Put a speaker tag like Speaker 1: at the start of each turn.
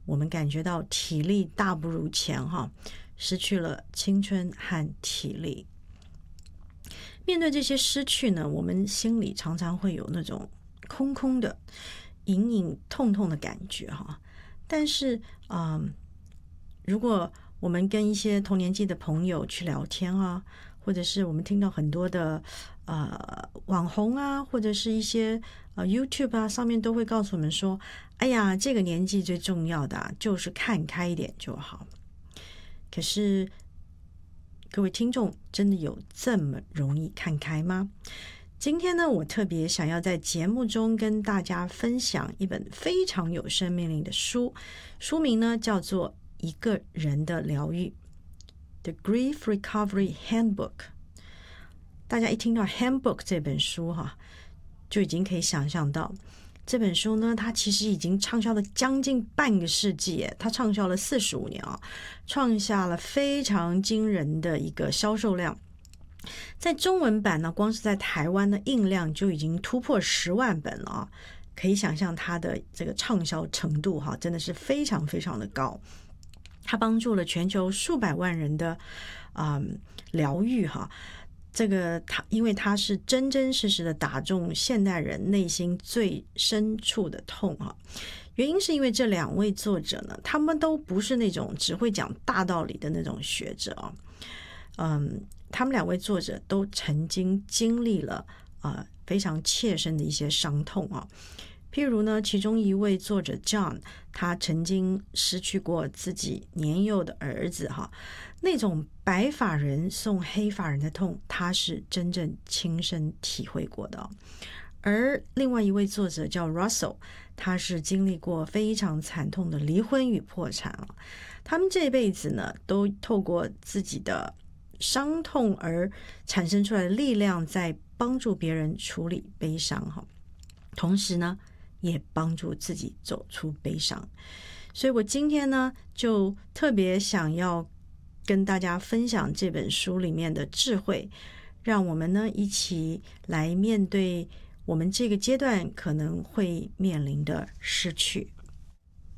Speaker 1: 我们感觉到体力大不如前哈，失去了青春和体力。面对这些失去呢，我们心里常常会有那种空空的、隐隐痛痛的感觉哈。但是如果我们跟一些同年纪的朋友去聊天啊，或者是我们听到很多的网红啊，或者是一些YouTube 啊，上面都会告诉我们说，哎呀，这个年纪最重要的就是看开一点就好。可是各位听众，真的有这么容易看开吗？今天呢，我特别想要在节目中跟大家分享一本非常有生命力的书，书名呢叫做《一个人的疗愈》 The Grief Recovery Handbook。 大家一听到 Handbook 这本书哈，就已经可以想象到这本书呢，它其实已经畅销了将近半个世纪耶，它畅销了45年啊，创下了非常惊人的一个销售量。在中文版呢，光是在台湾的印量就已经突破10万本了啊，可以想象它的这个畅销程度哈，真的是非常非常的高。它帮助了全球数百万人的疗愈哈。这个因为它是真真实实的打中现代人内心最深处的痛哈。原因是因为这2位作者呢，他们都不是那种只会讲大道理的那种学者啊。他们2位作者都曾经经历了非常切身的一些伤痛啊。譬如呢，其中一位作者 John， 他曾经失去过自己年幼的儿子哈，那种白发人送黑发人的痛，他是真正亲身体会过的。而另外一位作者叫 Russell， 他是经历过非常惨痛的离婚与破产。他们这辈子呢，都透过自己的伤痛而产生出来的力量，在帮助别人处理悲伤哈，同时呢，也帮助自己走出悲伤。所以我今天呢，就特别想要跟大家分享这本书里面的智慧，让我们呢一起来面对我们这个阶段可能会面临的失去。